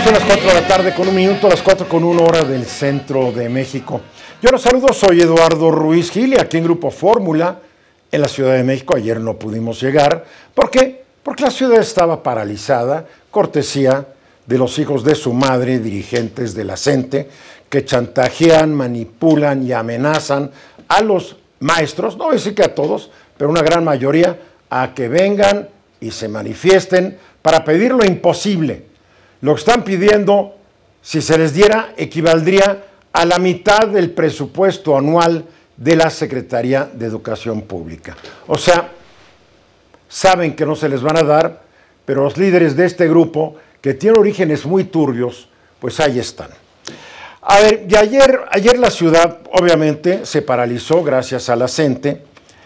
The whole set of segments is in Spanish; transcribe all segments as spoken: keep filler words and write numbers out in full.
Son las cuatro de la tarde con un minuto, las cuatro con una hora del centro de México. Yo los saludo, soy Eduardo Ruiz Gil y aquí en Grupo Fórmula, en la Ciudad de México. Ayer no pudimos llegar. ¿Por qué? Porque la ciudad estaba paralizada, cortesía de los hijos de su madre, dirigentes de la CENTE, que chantajean, manipulan y amenazan a los maestros, no voy a decir que a todos, pero una gran mayoría, a que vengan y se manifiesten para pedir lo imposible. Lo que están pidiendo, si se les diera, equivaldría a la mitad del presupuesto anual de la Secretaría de Educación Pública. O sea, saben que no se les van a dar, pero los líderes de este grupo, que tienen orígenes muy turbios, pues ahí están. A ver, y ayer, ayer la ciudad obviamente se paralizó gracias a la CENTE,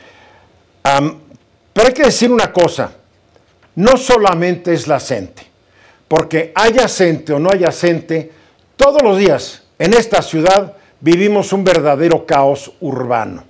um, pero hay que decir una cosa, no solamente es la CENTE, porque haya CENTE o no haya CENTE, todos los días en esta ciudad vivimos un verdadero caos urbano.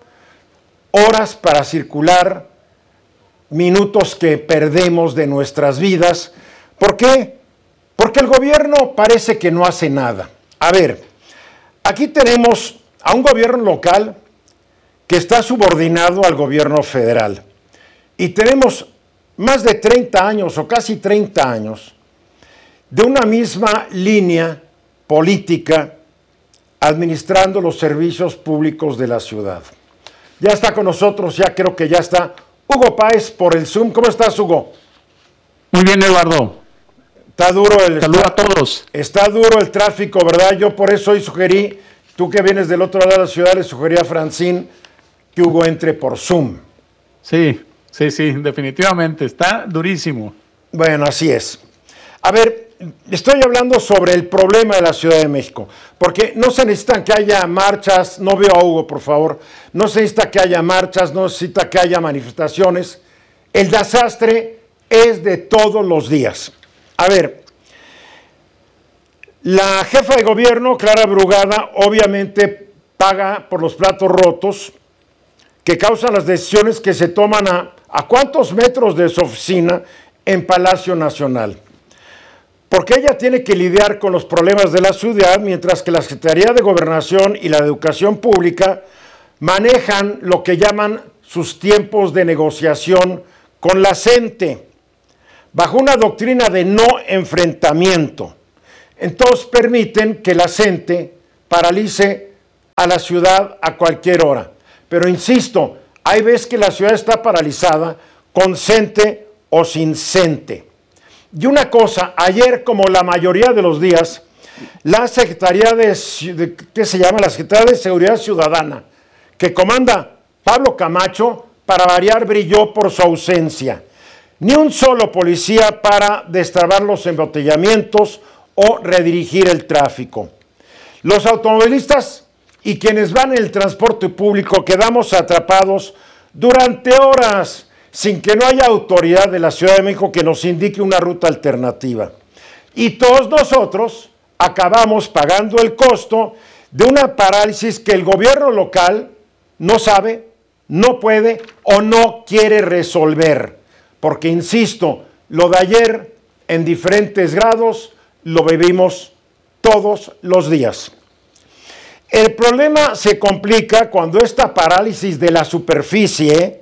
Horas para circular, minutos que perdemos de nuestras vidas. ¿Por qué? Porque el gobierno parece que no hace nada. A ver, aquí tenemos a un gobierno local que está subordinado al gobierno federal. Y tenemos más de treinta años o casi treinta años de una misma línea política administrando los servicios públicos de la ciudad. Ya está con nosotros, ya creo que ya está Hugo Páez por el Zoom. ¿Cómo estás, Hugo? Muy bien, Eduardo. Está duro el Saludos a todos. Está duro el tráfico, ¿verdad? Yo por eso hoy sugerí, tú que vienes del otro lado de la ciudad, le sugerí a Francine que Hugo entre por Zoom. Sí, sí, sí, definitivamente, está durísimo. Bueno, así es. A ver, estoy hablando sobre el problema de la Ciudad de México, porque no se necesitan que haya marchas, no veo a Hugo, por favor, no se necesita que haya marchas, no se necesita que haya manifestaciones. El desastre es de todos los días. A ver, la jefa de gobierno, Clara Brugada, obviamente paga por los platos rotos que causan las decisiones que se toman a, a cuántos metros de su oficina en Palacio Nacional. Porque ella tiene que lidiar con los problemas de la ciudad, mientras que la Secretaría de Gobernación y la de Educación Pública manejan lo que llaman sus tiempos de negociación con la CENTE, bajo una doctrina de no enfrentamiento. Entonces permiten que la CENTE paralice a la ciudad a cualquier hora. Pero insisto, hay veces que la ciudad está paralizada con CENTE o sin CENTE. Y una cosa, ayer, como la mayoría de los días, la Secretaría de, de ¿qué se llama? La Secretaría de Seguridad Ciudadana, que comanda Pablo Camacho, para variar, brilló por su ausencia. Ni un solo policía para destrabar los embotellamientos o redirigir el tráfico. Los automovilistas y quienes van en el transporte público quedamos atrapados durante horas sin que no haya autoridad de la Ciudad de México que nos indique una ruta alternativa. Y todos nosotros acabamos pagando el costo de una parálisis que el gobierno local no sabe, no puede o no quiere resolver. Porque, insisto, lo de ayer en diferentes grados lo vivimos todos los días. El problema se complica cuando esta parálisis de la superficie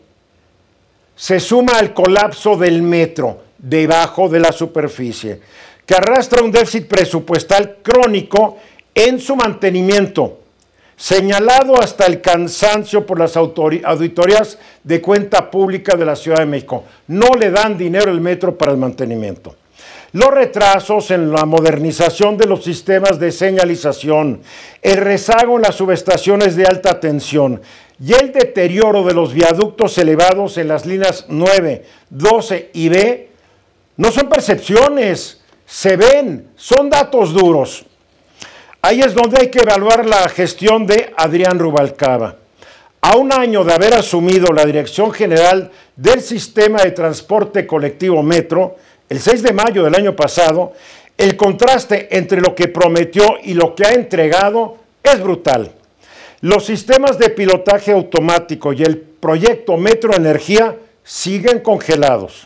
se suma al colapso del metro debajo de la superficie, que arrastra un déficit presupuestal crónico en su mantenimiento, señalado hasta el cansancio por las auditorías de cuenta pública de la Ciudad de México. No le dan dinero al metro para el mantenimiento. Los retrasos en la modernización de los sistemas de señalización, el rezago en las subestaciones de alta tensión y el deterioro de los viaductos elevados en las líneas nueve, doce y B no son percepciones, se ven, son datos duros. Ahí es donde hay que evaluar la gestión de Adrián Rubalcaba. A un año de haber asumido la Dirección General del Sistema de Transporte Colectivo Metro, el seis de mayo del año pasado, el contraste entre lo que prometió y lo que ha entregado es brutal. Los sistemas de pilotaje automático y el proyecto Metro Energía siguen congelados.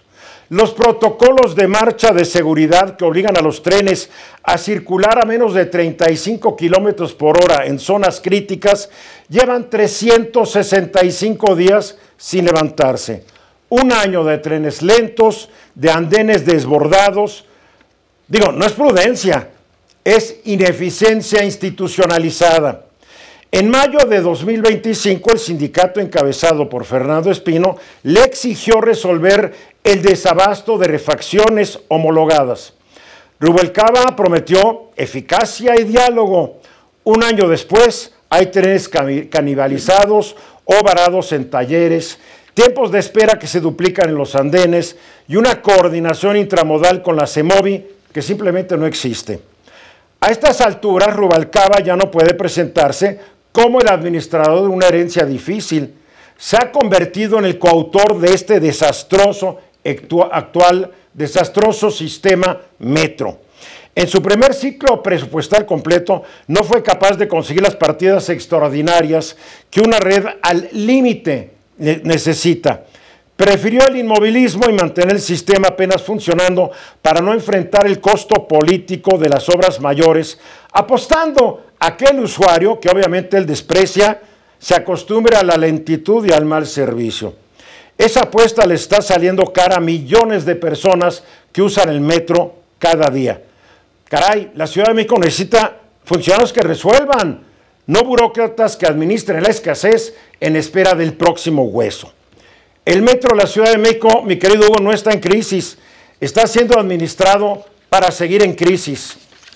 Los protocolos de marcha de seguridad que obligan a los trenes a circular a menos de treinta y cinco kilómetros por hora en zonas críticas llevan trescientos sesenta y cinco días sin levantarse. Un año de trenes lentos, de andenes desbordados. Digo, no es prudencia, es ineficiencia institucionalizada. En mayo de dos mil veinticinco, el sindicato encabezado por Fernando Espino le exigió resolver el desabasto de refacciones homologadas. Rubalcaba prometió eficacia y diálogo. Un año después, hay trenes canibalizados o varados en talleres, tiempos de espera que se duplican en los andenes y una coordinación intramodal con la CEMOVI que simplemente no existe. A estas alturas, Rubalcaba ya no puede presentarse como el administrador de una herencia difícil. Se ha convertido en el coautor de este desastroso actual, desastroso sistema metro. En su primer ciclo presupuestal completo no fue capaz de conseguir las partidas extraordinarias que una red al límite necesita. Prefirió el inmovilismo y mantener el sistema apenas funcionando para no enfrentar el costo político de las obras mayores, apostando a que el usuario, que obviamente él desprecia, se acostumbre a la lentitud y al mal servicio. Esa apuesta le está saliendo cara a millones de personas que usan el metro cada día. Caray, la Ciudad de México necesita funcionarios que resuelvan, no burócratas que administren la escasez en espera del próximo hueso. El metro de la Ciudad de México, mi querido Hugo, no está en crisis, está siendo administrado para seguir en crisis.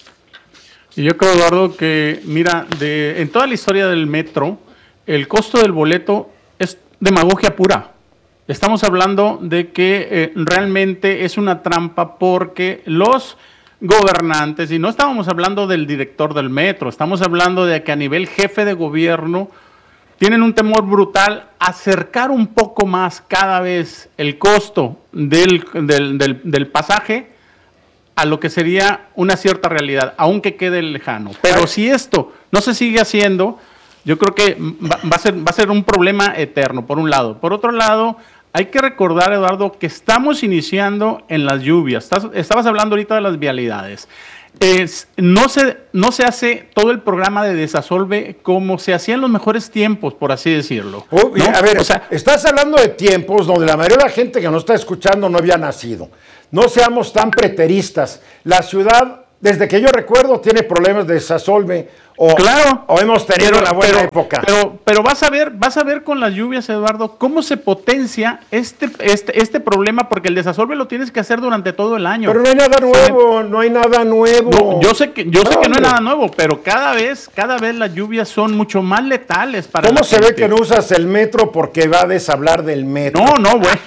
Y yo creo, Eduardo, que mira, de, en toda la historia del metro, el costo del boleto es demagogia pura. Estamos hablando de que eh, realmente es una trampa porque los gobernantes, y no estábamos hablando del director del metro, estamos hablando de que a nivel jefe de gobierno tienen un temor brutal a acercar un poco más cada vez el costo del, del, del, del pasaje a lo que sería una cierta realidad, aunque quede lejano. Pero si esto no se sigue haciendo, yo creo que va, va, a ser, va a ser un problema eterno, por un lado. Por otro lado, hay que recordar, Eduardo, que estamos iniciando en las lluvias. Estás, estabas hablando ahorita de las vialidades. Es, no, se, no se hace todo el programa de desasolve como se hacía en los mejores tiempos, por así decirlo. Oh, ¿no? A ver, o sea, estás hablando de tiempos donde la mayoría de la gente que nos está escuchando no había nacido. No seamos tan preteristas. La ciudad, desde que yo recuerdo, tiene problemas de desasolve. O, claro, o hemos tenido pero, una buena pero, época. Pero, pero vas a ver, vas a ver con las lluvias, Eduardo, cómo se potencia este, este, este problema, porque el desasolve lo tienes que hacer durante todo el año. Pero no hay nada nuevo, no hay nada nuevo. No, yo sé que, yo sé que no hay nada nuevo, pero cada vez, cada vez las lluvias son mucho más letales para ¿Cómo la se gente? ve que no usas el metro porque va a deshablar del metro? No, no, güey.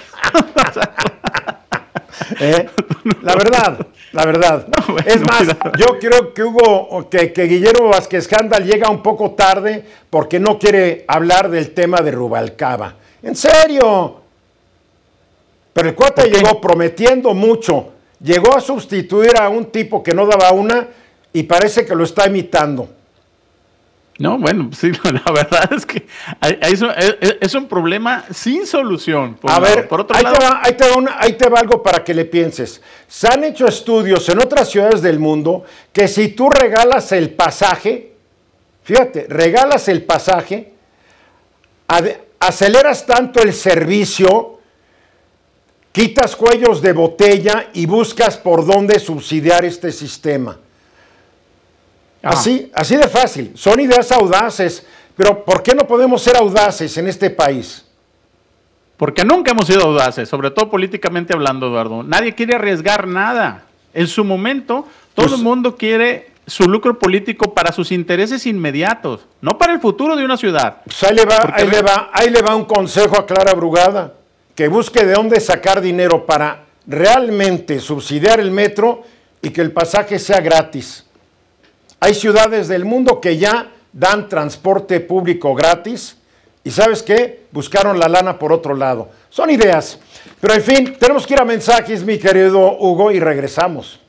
¿Eh? La verdad, la verdad. No, bueno, es más, no. yo creo que Hugo, que, que Guillermo Vázquez Handal llega un poco tarde porque no quiere hablar del tema de Rubalcaba. En serio. Pero el cuate llegó prometiendo mucho. Llegó a sustituir a un tipo que no daba una y parece que lo está imitando. No, bueno, sí, la verdad es que es, es un problema sin solución. Por a lado. ver, por otro ahí, lado, te va, ahí, te va una, ahí te va algo para que le pienses. Se han hecho estudios en otras ciudades del mundo que si tú regalas el pasaje, fíjate, regalas el pasaje, ad, aceleras tanto el servicio, quitas cuellos de botella y buscas por dónde subsidiar este sistema. Así, así de fácil. Son ideas audaces, pero ¿por qué no podemos ser audaces en este país? Porque nunca hemos sido audaces, sobre todo políticamente hablando, Eduardo. Nadie quiere arriesgar nada. En su momento, todo pues, el mundo quiere su lucro político para sus intereses inmediatos, no para el futuro de una ciudad. Pues ahí le va, ahí le va, ahí le va un consejo a Clara Brugada, que busque de dónde sacar dinero para realmente subsidiar el metro y que el pasaje sea gratis. Hay ciudades del mundo que ya dan transporte público gratis y ¿sabes qué? Buscaron la lana por otro lado. Son ideas. Pero en fin, tenemos que ir a mensajes, mi querido Hugo, y regresamos.